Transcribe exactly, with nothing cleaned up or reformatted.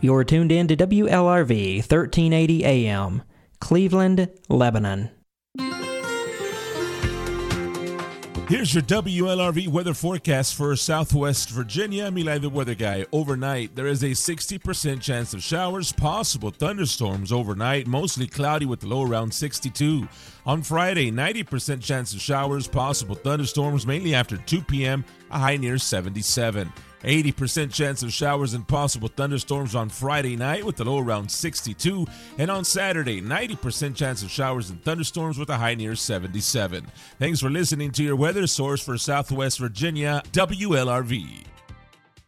You're tuned in to W L R V thirteen eighty A M, Cleveland, Lebanon. Here's your W L R V weather forecast for Southwest Virginia. I'm Eli the Weather Guy. Overnight, there is a sixty percent chance of showers, possible thunderstorms overnight, mostly cloudy with the low around sixty-two. On Friday, ninety percent chance of showers, possible thunderstorms, mainly after two p.m., a high near seventy-seven. eighty percent chance of showers and possible thunderstorms on Friday night with the low around sixty-two. And on Saturday, ninety percent chance of showers and thunderstorms with a high near seventy-seven. Thanks for listening to your weather source for Southwest Virginia, W L R V.